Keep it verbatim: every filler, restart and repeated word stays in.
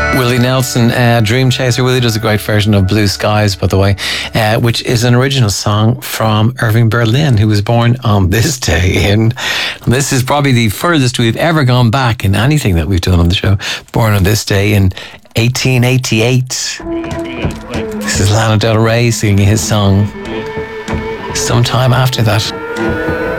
Willie Nelson, uh, Dream Chaser. Willie does a great version of Blue Skies, by the way, uh, which is an original song from Irving Berlin, who was born on this day. And this is probably the furthest we've ever gone back in anything that we've done on the show. Born on this day in eighteen eighty-eight. This is Lana Del Rey singing his song sometime after that.